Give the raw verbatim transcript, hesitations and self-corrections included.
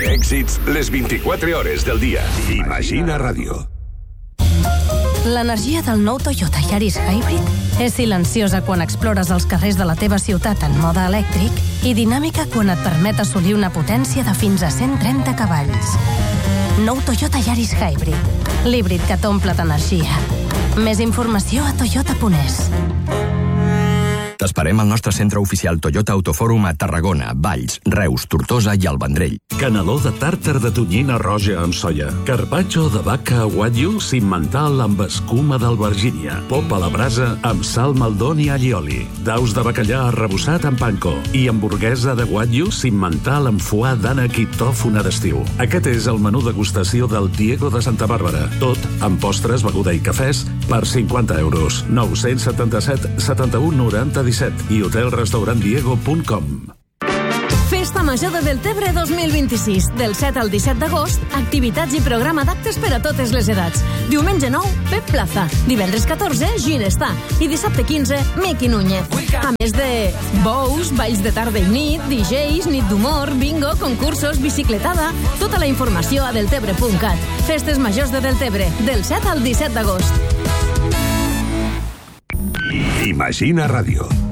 Èxits les vint-i-quatre hores del dia. Imagina Ràdio. L'energia del nou Toyota Yaris Hybrid és silenciosa quan explores els carrers de la teva ciutat en mode elèctric i dinàmica quan et permet assolir una potència de fins a cent trenta cavalls. Nou Toyota Yaris Hybrid, l'híbrid que t'omple d'energia. Més informació a toyota punt es. T'esperem al nostre centre oficial Toyota Autofòrum a Tarragona, Valls, Reus, Tortosa i el Vendrell. Caneló de tàrtar de tonyina roja amb soia. Carpaccio de vaca wagyu cimental amb escuma d'albergínia. Pop a la brasa amb sal maldon i allioli. Daus de bacallà arrebossat amb panko. I hamburguesa de wagyu cimental amb foie d'ànec i tòfona d'estiu. Aquest és el menú degustació del Diego de Santa Bàrbara. Tot amb postres, beguda i cafès per cinquanta euros. nou setanta-set setanta-u noranta disset i hotel restaurant diego punt com. Festa Major de Deltebre dos mil vint-i-sis. Del set al disset d'agost, activitats i programa d'actes per a totes les edats. Diumenge nou, Pep Plaza. Divendres catorze, Ginestà. I dissabte quinze, Miqui Núñez. A més de bous, balls de tarda i nit, D Js, nit d'humor, bingo, concursos, bicicletada... Tota la informació a deltebre punt cat. Festes Majors de Deltebre, del set al disset d'agost. Imagina Ràdio.